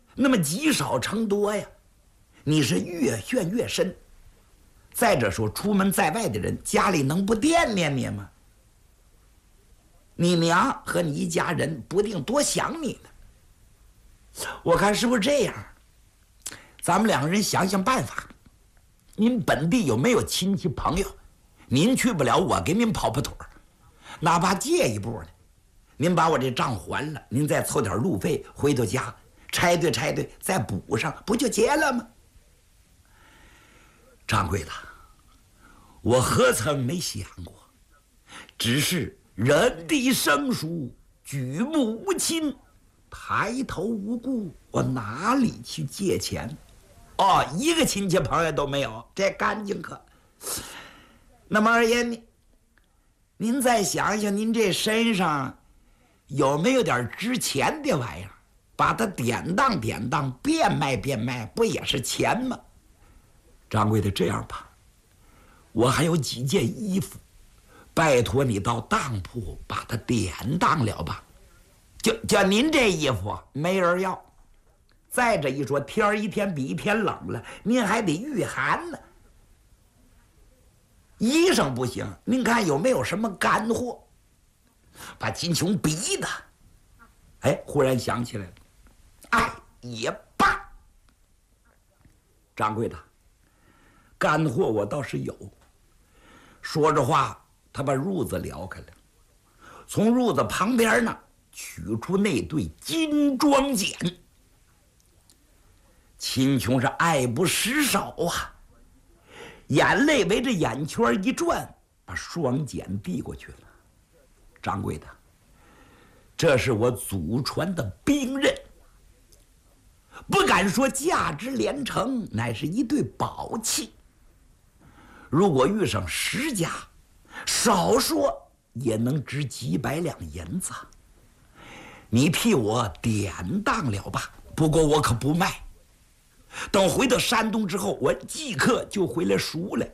那么积少成多呀，你是越陷越深。再者说，出门在外的人，家里能不惦念你吗？你娘和你一家人不定多想你呢。我看是不是这样？咱们两个人想想办法。您本地有没有亲戚朋友？您去不了，我给您跑腿儿，哪怕借一步呢。您把我这账还了，您再凑点路费，回到家拆对再补上，不就结了吗？掌柜的，我何曾没想过，只是人地生疏，举目无亲，抬头无顾，我哪里去借钱？哦，一个亲戚朋友都没有，这干净可。那么二爷，您再想想，您这身上有没有点值钱的玩意儿？把它典当典当，变卖变卖，不也是钱吗？掌柜的，这样吧，我还有几件衣服，拜托你到当铺把它典当了吧。就您这衣服没人要。再者一说，天儿一天比一天冷了，您还得御寒呢。衣裳不行，您看有没有什么干货？把金琼逼的，哎，忽然想起来了，哎，也罢。掌柜的，干货我倒是有。说着话，他把褥子撩开了，从褥子旁边呢取出那对金装锏。秦琼是爱不释手啊，眼泪围着眼圈一转，把双锏递过去了。掌柜的，这是我祖传的兵刃，不敢说价值连城，乃是一对宝器。如果遇上10家，少说也能值几百两银子。你替我典当了吧，不过我可不卖。等回到山东之后，我即刻就回来赎来。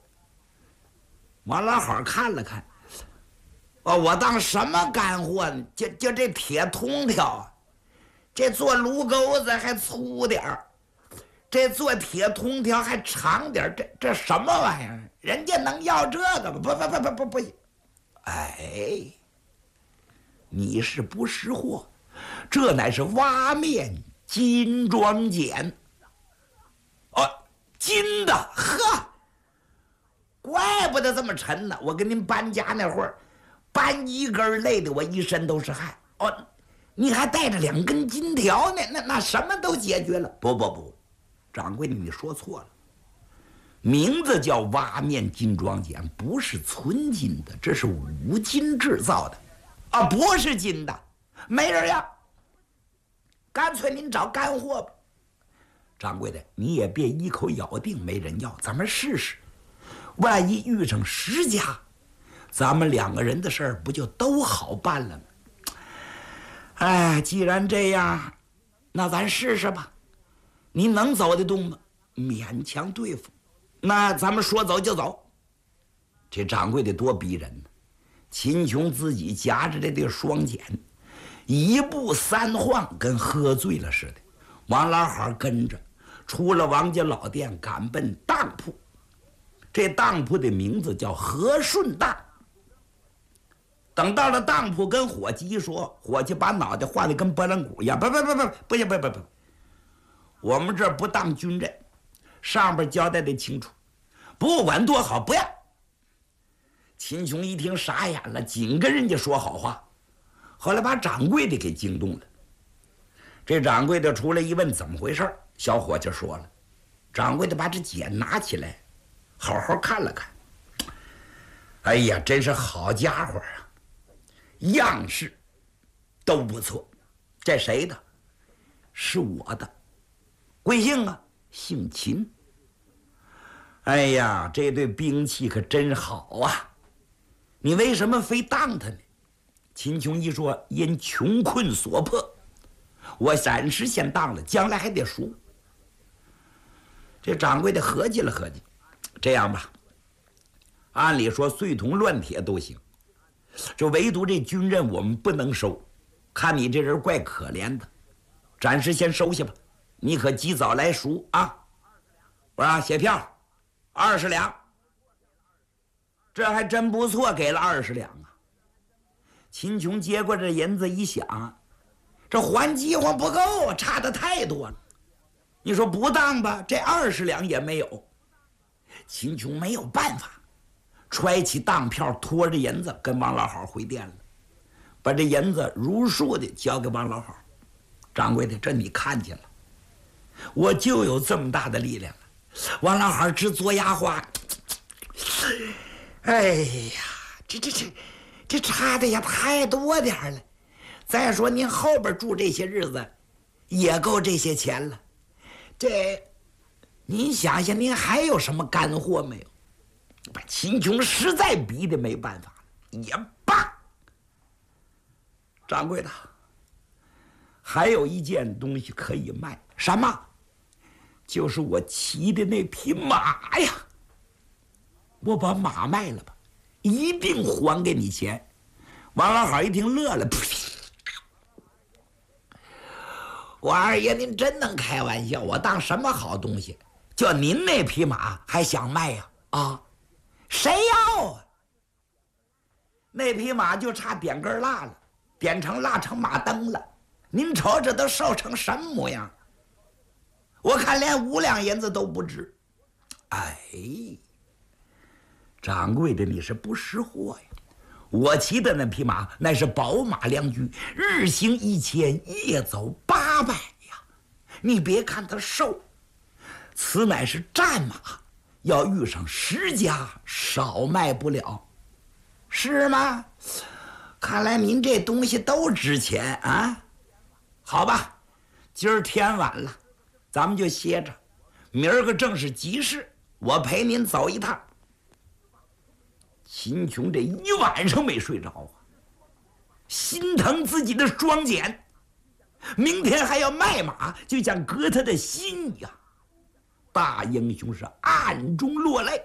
王老好看了看，哦，我当什么干货呢？就这铁铜条，这做炉钩子还粗点儿，这做铁铜条还长点儿，这什么玩意儿？人家能要这个吗？不行！哎，你是不识货，这乃是挖面金装锏。哦，金的，呵，怪不得这么沉呢。我跟您搬家那会儿，搬一根累得我一身都是汗。哦，你还带着2根金条呢，那什么都解决了。不，掌柜的，你说错了，名字叫挖面金装锏，不是纯金的，这是五金制造的，啊，不是金的，没人要。干脆您找干货吧。掌柜的，你也别一口咬定没人要，咱们试试，万一遇上10家，咱们2个人的事儿不就都好办了吗？哎，既然这样，那咱试试吧。你能走得动吗？勉强对付，那咱们说走就走。这掌柜的多逼人呢！秦琼自己夹着这对双锏，一步3晃，跟喝醉了似的。王老好跟着出了王家老店，赶奔当铺。这当铺的名字叫和顺当。等到了当铺，跟伙计一说，伙计把脑袋画得跟拨浪鼓一样，不行，我们这不当军人，上边交代的清楚，不管多好不要。秦琼一听傻眼了，紧跟人家说好话，后来把掌柜的给惊动了。这掌柜的出来一问怎么回事，小伙计说了，掌柜的把这锏拿起来好好看了看，哎呀，真是好家伙啊，样式都不错。这谁的？是我的。贵姓啊？姓秦。哎呀，这对兵器可真好啊，你为什么非当他呢？秦琼一说，因穷困所迫，我暂时先当了，将来还得赎。这掌柜的合计了合计，这样吧，按理说碎铜乱铁都行，就唯独这军刃我们不能收，看你这人怪可怜的，暂时先收下吧。 你可及早来赎啊！我说写票，20两。这还真不错，给了20两啊。秦琼接过这银子一想，这还饥荒不够，差的太多了。你说不当吧，这20两也没有。秦琼没有办法，揣起当票，拖着银子跟王老好回店了，把这银子如数的交给王老好。掌柜的，这你看见了，我就有这么大的力量了。王老好直嘬牙花。哎呀，这差的也太多点了。再说您后边住这些日子，也够这些钱了。这，您想想，您还有什么干货没有？把秦琼实在逼得没办法了，也罢。掌柜的，还有一件东西可以卖，什么？就是我骑的那匹马呀。我把马卖了吧，一定还给你钱。王老好一听乐了，我二爷您真能开玩笑，我当什么好东西？就您那匹马还想卖呀？啊，谁要啊？那匹马就差点根蜡了，点成蜡成马灯了。您瞅这都瘦成什么模样？我看连5两银子都不值。哎，掌柜的，你是不识货呀！我骑的那匹马乃是宝马良驹，日行1000，夜走800呀！你别看它瘦，此乃是战马，要遇上10家少卖不了，是吗？看来您这东西都值钱啊！好吧，今儿天晚了，咱们就歇着，明儿个正是吉事，我陪您走一趟。秦琼这一晚上没睡着啊，心疼自己的双锏，明天还要卖马，就像割他的心一样。大英雄是暗中落泪。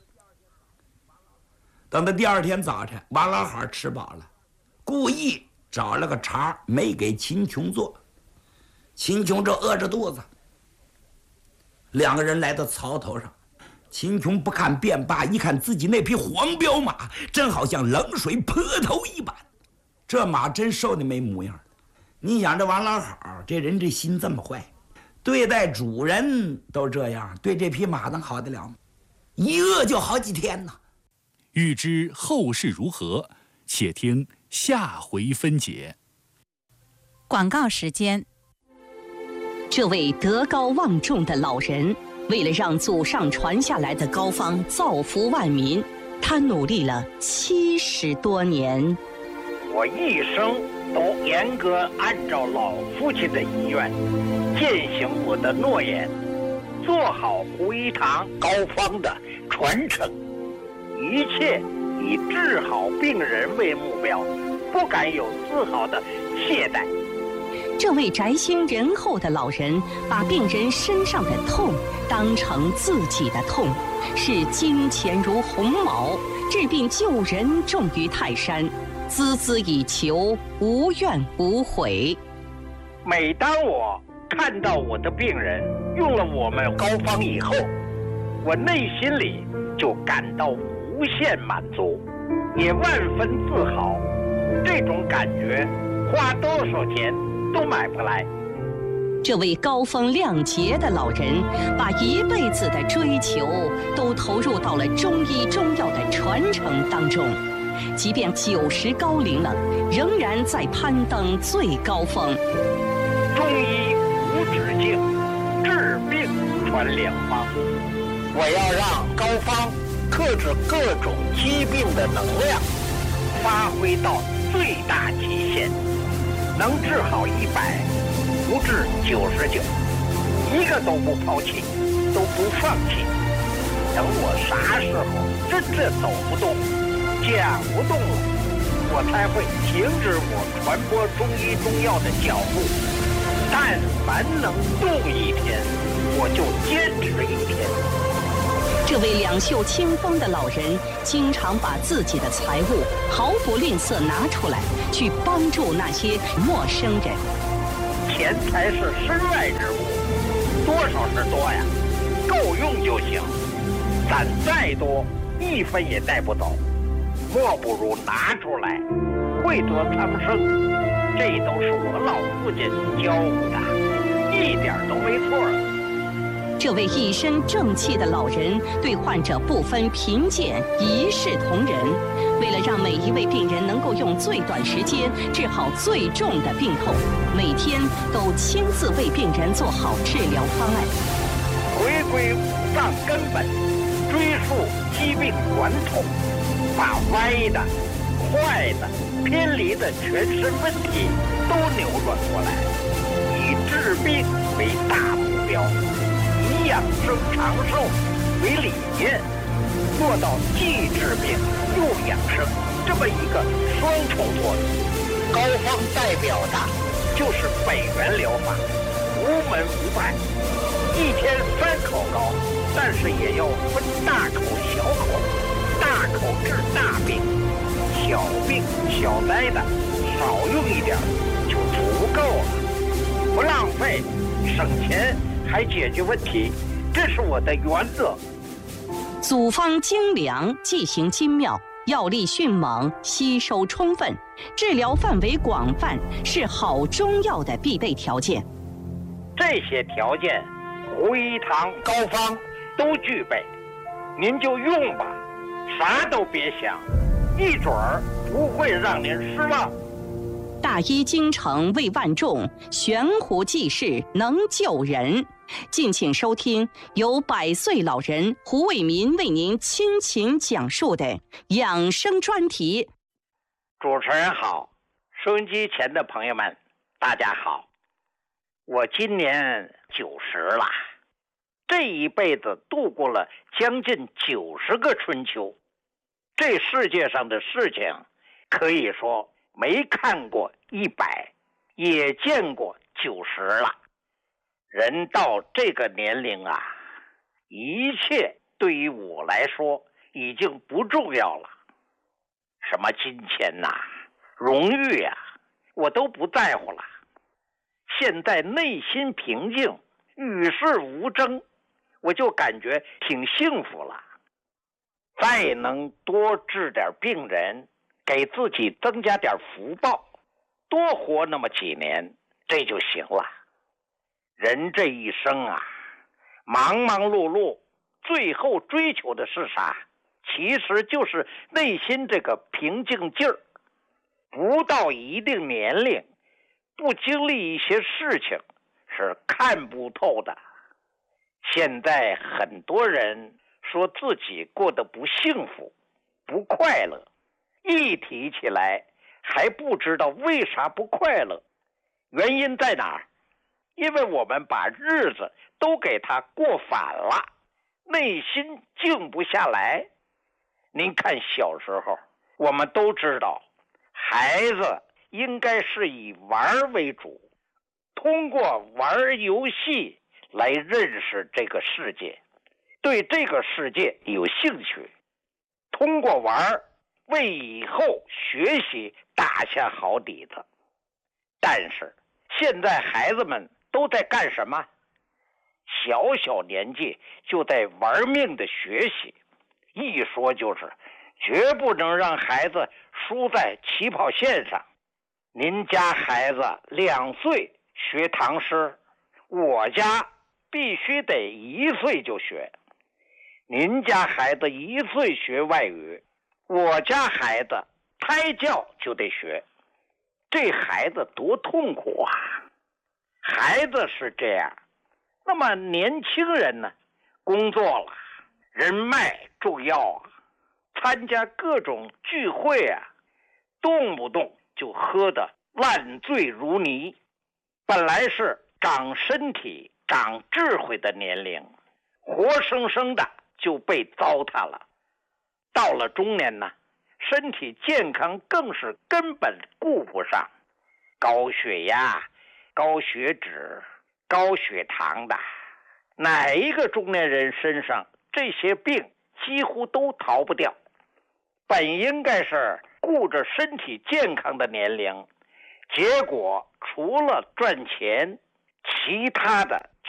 等到第2天早晨，王老好吃饱了，故意找了个茬没给秦琼做。秦琼这饿着肚子，两个人来到槽头上。秦琼不看便罢，一看自己那匹黄骠马，真好像冷水泼头一般。这马真瘦的没模样。你想这王老好这人这心这么坏，对待主人都这样，对这匹马能好得了吗？一饿就好几天呢。 欲知后事如何，且听下回分解。 广告时间。 这位德高望重的老人，为了让祖上传下来的膏方造福万民，他努力了70多年。 我一生都严格按照老父亲的遗愿，践行我的诺言，做好胡一堂膏方的传承，一切以治好病人为目标，不敢有丝毫的懈怠。 这位宅心仁厚的老人，把病人身上的痛当成自己的痛，视金钱如鸿毛，治病救人重于泰山，孜孜以求，无怨无悔。 每当我看到我的病人用了我们膏方以后，我内心里就感到无限满足，也万分自豪。这种感觉花多少钱都买不来。 这位高风亮节的老人，把一辈子的追求都投入到了中医中药的传承当中，即便90高龄了，仍然在攀登最高峰。 中医无止境，治病传良方。我要让膏方克制各种疾病的能量发挥到最大极限，能治好100，不治99，一个都不抛弃，都不放弃。等我啥时候真正走不动、讲不动了，我才会停止我传播中医中药的脚步。但凡能动一天，我就坚持一天。 这位两袖清风的老人，经常把自己的财物毫不吝啬拿出来，去帮助那些陌生人。 钱财是身外之物， 多少是多呀，够用就行。攒再多，1分也带不走，莫不如拿出来，惠泽苍生。这都是我老父亲教我的，一点都没错。 这位一身正气的老人对患者不分贫贱，一视同仁。为了让每一位病人能够用最短时间治好最重的病痛，每天都亲自为病人做好治疗方案。 回归五脏根本，追溯疾病源头，把歪的、坏的、偏离的全身问题都扭转过来，以治病为大目标，以养生长寿为理念，做到既治病又养生这么一个双重作用。高方代表的就是北元疗法，无门无派，一天3口膏，但是也要分大口小口，大口治大病，小病小灾的少用一点就足够了，不浪费，省钱还解决问题，这是我的原则。 组方精良，剂型精妙，药力迅猛，吸收充分，治疗范围广泛，是好中药的必备条件。 这些条件，胡一堂高方都具备，您就用吧，啥都别想，一准儿不会让您失望。 大医精诚为万众，悬壶济世能救人。敬请收听由100岁老人胡伟民为您倾情讲述的养生专题。 主持人好，收音机前的朋友们，大家好。我今年90了，这一辈子度过了将近90个春秋。这世界上的事情，可以说没看过100，也见过90了。人到这个年龄啊，一切对于我来说已经不重要了。什么金钱呐、荣誉呀、我都不在乎了。现在内心平静，与世无争，我就感觉挺幸福了。再能多治点病人，给自己增加点福报，多活那么几年，这就行了。人这一生啊，忙忙碌碌，最后追求的是啥？其实就是内心这个平静劲儿。不到一定年龄，不经历一些事情，是看不透的。现在很多人说自己过得不幸福、不快乐，一提起来还不知道为啥不快乐，原因在哪儿？因为我们把日子都给他过反了，内心静不下来。您看小时候，我们都知道，孩子应该是以玩为主，通过玩游戏来认识这个世界，对这个世界有兴趣，通过玩为以后学习打下好底子。但是现在孩子们都在干什么？小小年纪就在玩命的学习，一说就是绝不能让孩子输在起跑线上。您家孩子2岁学唐诗，我家必须得1岁就学。您家孩子1岁学外语，我家孩子胎教就得学。这孩子多痛苦啊！孩子是这样，那么年轻人呢？工作了，人脉重要啊，参加各种聚会啊，动不动就喝得烂醉如泥。本来是长身体、长智慧的年龄，活生生的就被糟蹋了。到了中年呢，身体健康更是根本顾不上，高血压、高血脂、高血糖的，哪一个中年人身上这些病几乎都逃不掉。本应该是顾着身体健康的年龄，结果除了赚钱，其他的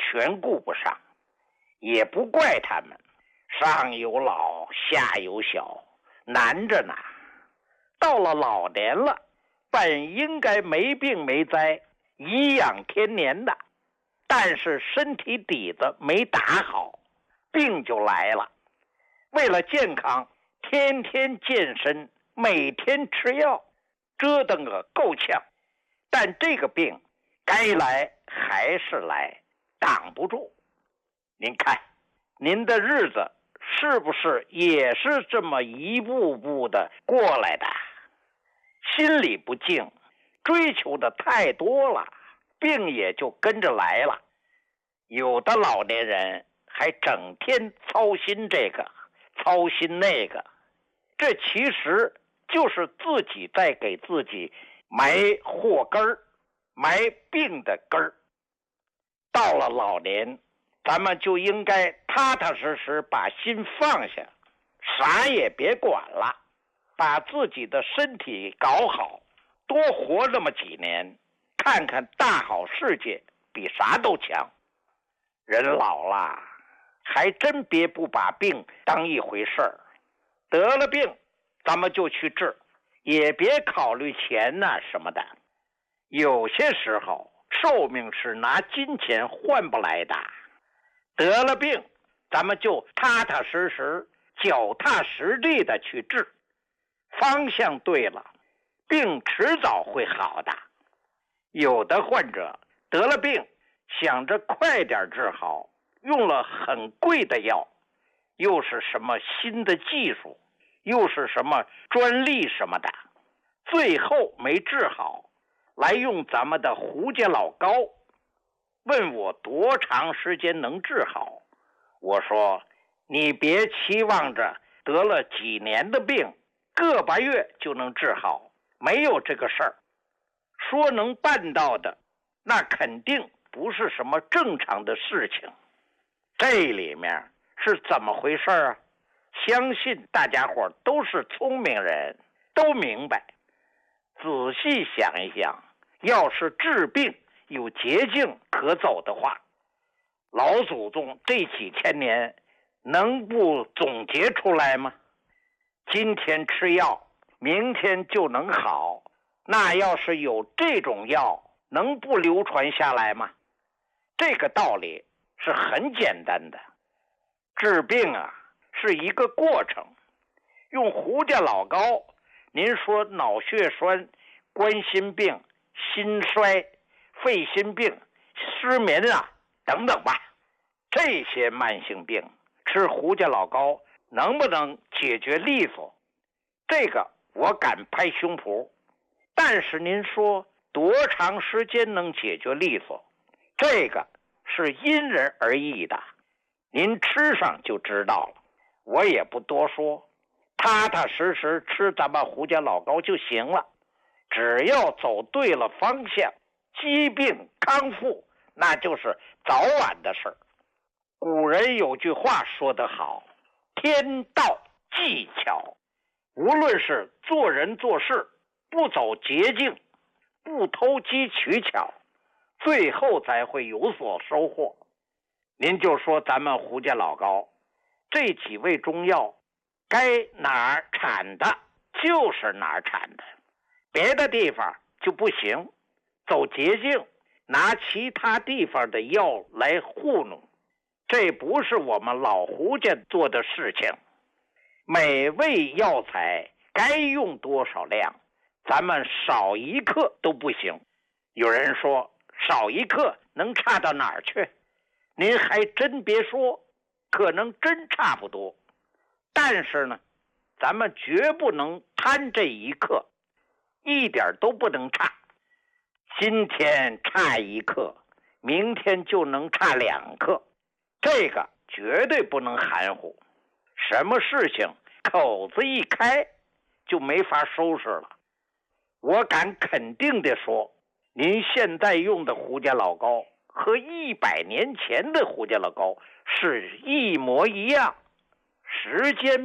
全顾不上，也不怪他们，上有老下有小，难着呢。到了老年了，本应该没病没灾，颐养天年的，但是身体底子没打好，病就来了。为了健康，天天健身，每天吃药，折腾个够呛。但这个病该来还是来，挡不住。您看，您的日子是不是也是这么一步步的过来的？心里不静，追求的太多了，病也就跟着来了。有的老年人还整天操心这个操心那个，这其实就是自己在给自己埋祸根儿，埋病的根儿。到了老年，咱们就应该踏踏实实把心放下，啥也别管了，把自己的身体搞好，多活那么几年，看看大好世界比啥都强。人老了，还真别不把病当一回事儿。得了病，咱们就去治，也别考虑钱呐什么的。有些时候，寿命是拿金钱换不来的。得了病，咱们就踏踏实实、脚踏实地的去治。方向对了，病迟早会好的。有的患者得了病，想着快点治好，用了很贵的药，又是什么新的技术，又是什么专利什么的，最后没治好，来用咱们的胡家老膏，问我多长时间能治好。我说你别期望着得了几年的病，个把月就能治好，没有这个事儿。说能办到的，那肯定不是什么正常的事情。这里面是怎么回事啊？相信大家伙都是聪明人，都明白。仔细想一想，要是治病有捷径可走的话，老祖宗这几千年能不总结出来吗？今天吃药，明天就能好，那要是有这种药，能不流传下来吗？这个道理是很简单的。治病啊，是一个过程。用胡家老膏，您说脑血栓、冠心病、心衰、肺心病、失眠啊等等吧，这些慢性病吃胡家老膏能不能解决利索？这个我敢拍胸脯。但是您说多长时间能解决利索？这个是因人而异的，您吃上就知道了。我也不多说，踏踏实实吃咱们胡家老膏就行了。只要走对了方向，疾病康复那就是早晚的事儿。古人有句话说得好，天道技巧。无论是做人做事，不走捷径，不投机取巧，最后才会有所收获。您就说咱们胡家老膏这几味中药，该哪儿产的就是哪儿产的，别的地方就不行。走捷径，拿其他地方的药来糊弄，这不是我们老胡家做的事情。每味药材该用多少量，咱们少一克都不行。有人说少一克能差到哪儿去？您还真别说，可能真差不多。但是呢，咱们绝不能贪这一克，一点都不能差。今天差1克，明天就能差2克，这个绝对不能含糊。什么事情口子一开就没法收拾了。我敢肯定地说，您现在用的胡家老膏和100年前的胡家老膏是一模一样，时间